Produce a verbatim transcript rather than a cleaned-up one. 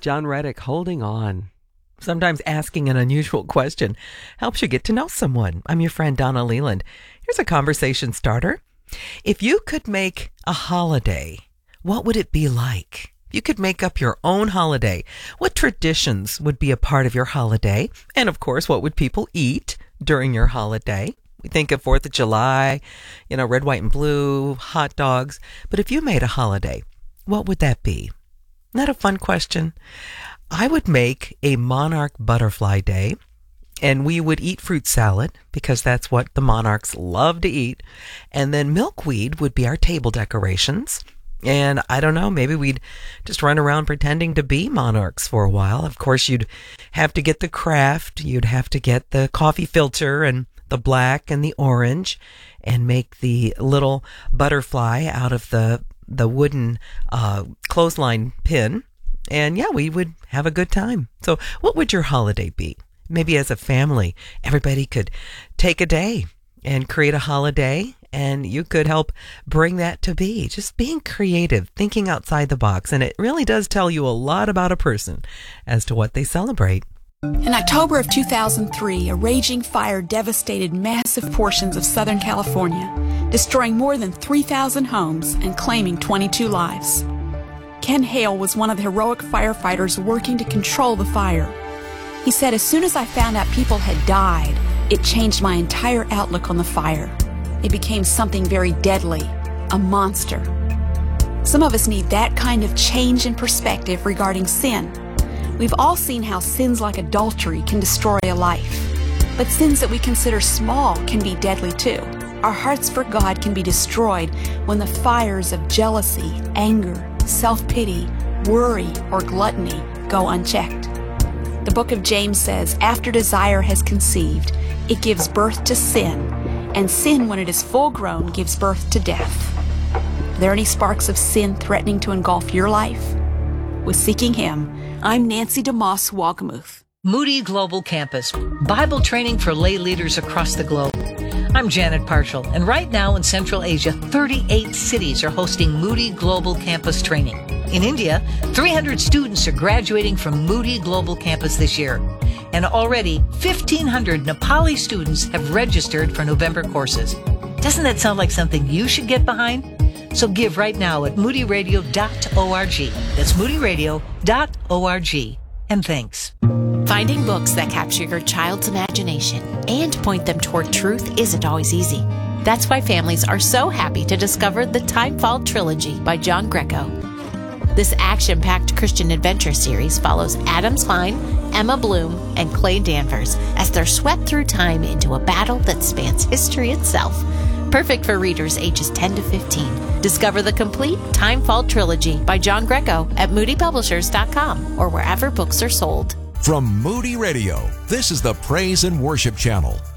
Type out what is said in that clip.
John Reddick, Holding On. Sometimes asking an unusual question helps you get to know someone. I'm your friend Donna Leland. Here's a conversation starter. If you could make a holiday, what would it be like? If you could make up your own holiday, what traditions would be a part of your holiday? And of course, what would people eat during your holiday? We think of fourth of July, you know, red, white, and blue, hot dogs. But if you made a holiday, what would that be? Isn't that a fun question? I would make a monarch butterfly day, and we would eat fruit salad because that's what the monarchs love to eat. And then milkweed would be our table decorations. And I don't know, maybe we'd just run around pretending to be monarchs for a while. Of course, you'd have to get the craft. You'd have to get the coffee filter and the black and the orange and make the little butterfly out of the the wooden uh, clothesline pin. And yeah, we would have a good time. So what would your holiday be? Maybe as a family, everybody could take a day and create a holiday, and you could help bring that to be. Just being creative, thinking outside the box. And it really does tell you a lot about a person as to what they celebrate. In October of two thousand three, a raging fire devastated massive portions of Southern California, destroying more than three thousand homes and claiming twenty-two lives. Ken Hale was one of the heroic firefighters working to control the fire. He said, "As soon as I found out people had died, it changed my entire outlook on the fire. It became something very deadly, a monster." Some of us need that kind of change in perspective regarding sin. We've all seen how sins like adultery can destroy a life. But sins that we consider small can be deadly too. Our hearts for God can be destroyed when the fires of jealousy, anger, self-pity, worry, or gluttony go unchecked. The book of James says, after desire has conceived, it gives birth to sin, and sin, when it is full grown, gives birth to death. Are there any sparks of sin threatening to engulf your life? With Seeking Him, I'm Nancy DeMoss Wolgemuth. Moody Global Campus, Bible training for lay leaders across the globe. I'm Janet Parshall, and right now in Central Asia, thirty-eight cities are hosting Moody Global Campus training. In India, three hundred students are graduating from Moody Global Campus this year. And already, fifteen hundred Nepali students have registered for November courses. Doesn't that sound like something you should get behind? So give right now at moody radio dot org. That's moody radio dot org. And thanks. Finding books that capture your child's imagination and point them toward truth isn't always easy. That's why families are so happy to discover the Timefall Trilogy by John Greco. This action-packed Christian adventure series follows Adam Klein, Emma Bloom, and Clay Danvers as they're swept through time into a battle that spans history itself. Perfect for readers ages ten to fifteen. Discover the complete Timefall Trilogy by John Greco at moody publishers dot com or wherever books are sold. From Moody Radio, this is the Praise and Worship Channel.